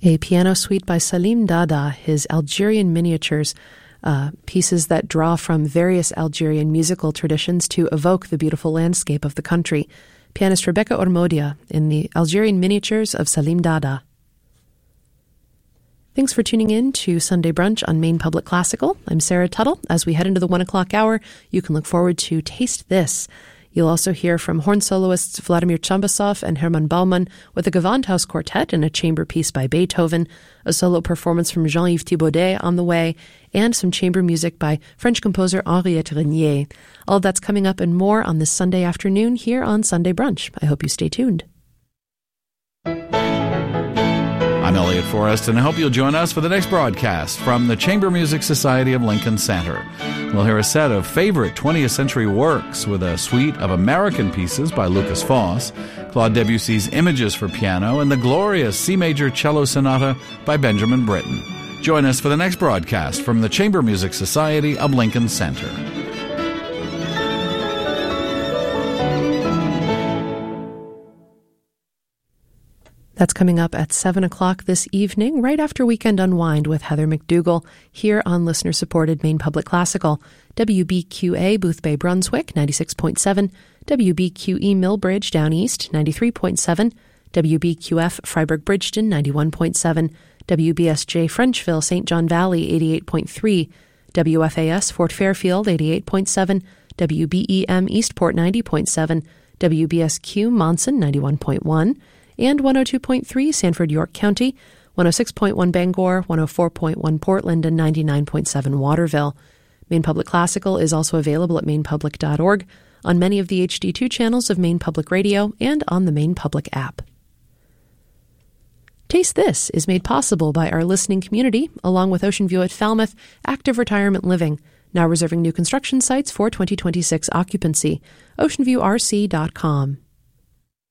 A piano suite by Salim Dada, his Algerian miniatures, pieces that draw from various Algerian musical traditions to evoke the beautiful landscape of the country. Pianist Rebecca Ormodia in the Algerian miniatures of Salim Dada. Thanks for tuning in to Sunday Brunch on Maine Public Classical. I'm Sarah Tuttle. As we head into the 1 o'clock hour, you can look forward to Taste This. You'll also hear from horn soloists Vladimir Chambasov and Hermann Baumann with a Gewandhaus Quartet and a chamber piece by Beethoven, a solo performance from Jean-Yves Thibaudet on the way, and some chamber music by French composer Henriette Renier. All of that's coming up and more on this Sunday afternoon here on Sunday Brunch. I hope you stay tuned. I'm Elliot Forrest, and I hope you'll join us for the next broadcast from the Chamber Music Society of Lincoln Center. We'll hear a set of favorite 20th century works with a suite of American pieces by Lucas Foss, Claude Debussy's Images for Piano, and the glorious C Major Cello Sonata by Benjamin Britten. Join us for the next broadcast from the Chamber Music Society of Lincoln Center. That's coming up at 7 o'clock this evening, right after Weekend Unwind with Heather McDougall, here on listener-supported Maine Public Classical. WBQA Boothbay Brunswick, 96.7, WBQE Millbridge Down East, 93.7, WBQF Freiburg Bridgeton, 91.7, WBSJ Frenchville St. John Valley, 88.3, WFAS Fort Fairfield, 88.7, WBEM Eastport, 90.7, WBSQ Monson, 91.1, and 102.3 Sanford, York County, 106.1 Bangor, 104.1 Portland, and 99.7 Waterville. Maine Public Classical is also available at mainepublic.org, on many of the HD2 channels of Maine Public Radio, and on the Maine Public app. Taste This is made possible by our listening community, along with Ocean View at Falmouth, Active Retirement Living, now reserving new construction sites for 2026 occupancy. OceanViewRC.com.